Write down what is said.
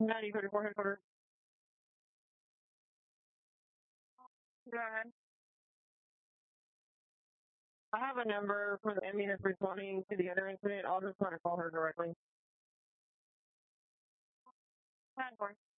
9034 headquarters. Go ahead. I have a number for the Emmy that's responding to the other incident. I'll just try to call her directly. 10-4.